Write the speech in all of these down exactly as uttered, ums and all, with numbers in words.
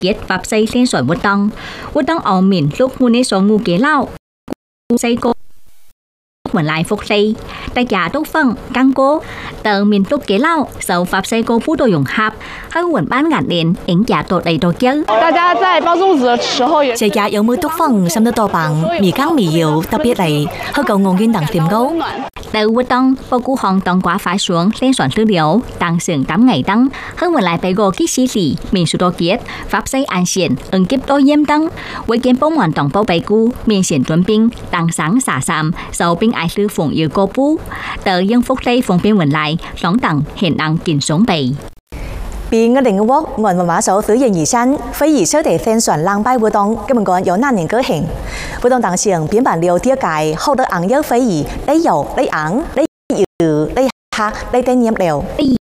結法西連選活動，活動後面陸戶呢所有嘅佬，細個原來福利，大家都分更高，到民族嘅佬受法西個普渡融合，喺原班壓連，影家到嚟到叫。 大家在包粽子嘅時候， 這家有冇督方心得多棒，米缸米油特別嚟，去夠岸邊等點高。 到活動，報告行當掛發上連選資料，當成等ngày燈，喺原來俾個幾時時，民俗多結，法西安線，ứng急多驗燈，為見幫忙當報備顧，面前準兵，當省沙三，受兵愛師奉要個布，到應福利奉邊原來，兩等現能見雙備。 邊個另一鑊，原文馬手表現而生，非遺小地宣傳冷拜活動，今日講有哪年舉行？活動當時編辦了啲屆，好多硬優非遺，你油、你硬、你油、你客、你定業了。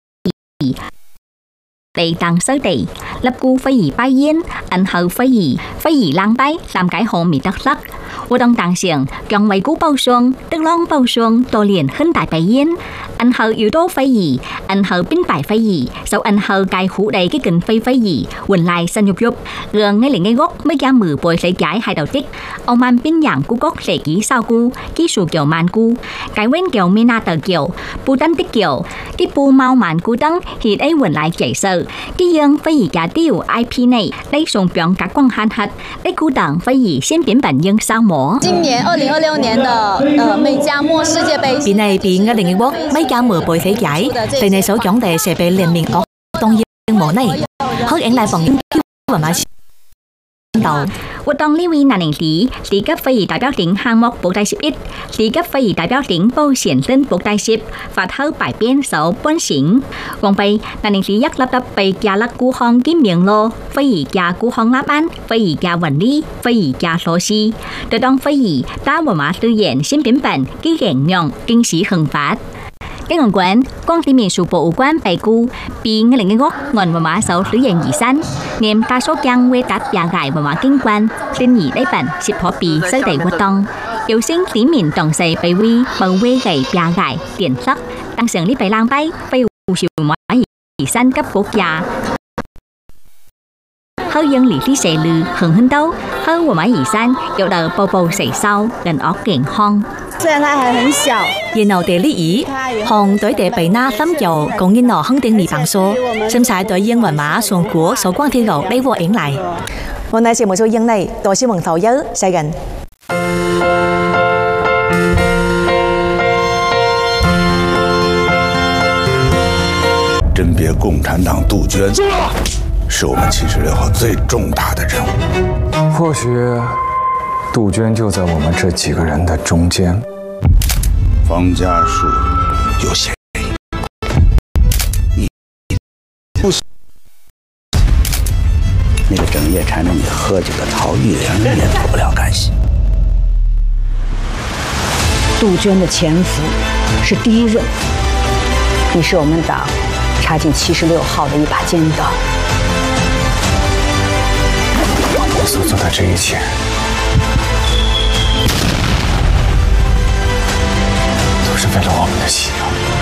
地當收地，立顧非遺拜煙，銀後非遺，非遺冷拜，三解號未得甩。活動當時，強為古包雙，德朗包雙，多年很大拜煙，銀後要多非遺，銀後邊拜非遺，受銀後介虎地嘅近非非遺，原來新肉肉，讓ngay連ngay gốc mới ra mười bồi sẽ giải hai đầu tích, ông man bên dạng của gốc sẽ ký sao cu, ký số kiểu man cu, cái quên kiểu mina tờ kiểu, pu tân tích kiểu, cái pu mau man cu tân thì đây vẫn lại chạy sợ, cái dương phải gì cả tiêu i pê này, đây dùng biểu các quan han hạt, đây cu tặng phải gì先biến bản dương sao mỏ. 今年二零二六年的呃美加墨世界杯， 邊係邊嘅另一鑊，美加墨杯飛解，對你所講嘅設備聯名惡當然無呢，可引來朋友叫埋到。 活動呢位男人士，地級非遺代表領項目部第十一，地級非遺代表領報前身部第十，發後排編手本成。王備男人士一粒粒被加勒古項兼名咯，非遺加古項立班，非遺加文理，非遺加鎖匙。對當非遺打文化資源先編版，機形量經時恆發。經文館光地民俗博物館備顧，並另一個原文化手水形而生，念大số將會達亞界文化景觀，建議呢份涉可比收地活動，有聲市民同時被為保衛嘅亞界電塞，當成呢被冷碑非護少文化而生級國家。後因離啲社路很很多，後文化而生有得步步成收，人惡健康。 雖然它還很小， 然後地理儀，向對地被那深油，講緊我肯定你bằng số，甚至對英文碼上古所關天路呢個影嚟。我哋節目做影嚟，多謝蒙頭優，世人。 甄别共产党杜鹃，是我们七十六号最重大的任务。 或许杜鹃就在我们这几个人的中间。 方家树有嫌疑，你不那个整夜缠着你喝酒的陶玉莲也脱不了干系。 杜鹃的前夫是第一任，你是我们党插进七十六号的一把尖刀。 我所做的这一切，都是为了我们的信仰。